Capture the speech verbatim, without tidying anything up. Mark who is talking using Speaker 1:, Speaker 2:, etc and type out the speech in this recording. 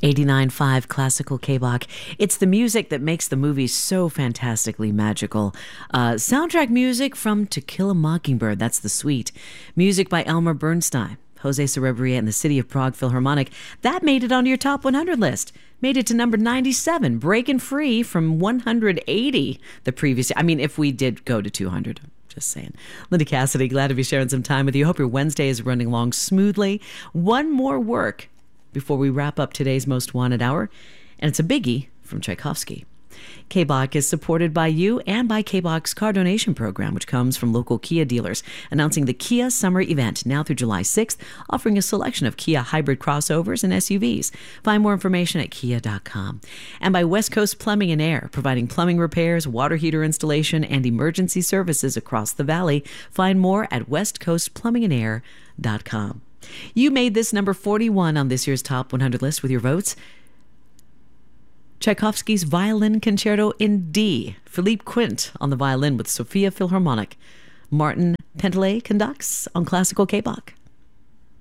Speaker 1: eighty-nine point five Classical K-Bach. It's the music that makes the movie so fantastically magical. Uh, soundtrack music from To Kill a Mockingbird, that's the suite. Music by Elmer Bernstein, Jose Cerebria, and the City of Prague Philharmonic. That made it onto your top one hundred list. Made it to number ninety-seven, breaking free from one hundred eighty the previous year. I mean, if we did go to two hundred. Just saying. Linda Cassidy, glad to be sharing some time with you. Hope your Wednesday is running along smoothly. One more work before we wrap up today's Most Wanted Hour, and it's a biggie from Tchaikovsky. K-Bach is supported by you and by K-Bach's car donation program, which comes from local Kia dealers, announcing the Kia Summer Event now through July sixth, offering a selection of Kia hybrid crossovers and S U Vs. Find more information at kia dot com. And by West Coast Plumbing and Air, providing plumbing repairs, water heater installation, and emergency services across the valley. Find more at west coast plumbing and air dot com. You made this number forty-one on this year's Top one hundred list with your votes. Tchaikovsky's Violin Concerto in D. Philippe Quint on the violin with Sofia Philharmonic. Martin Pentelet conducts on Classical K-Bach.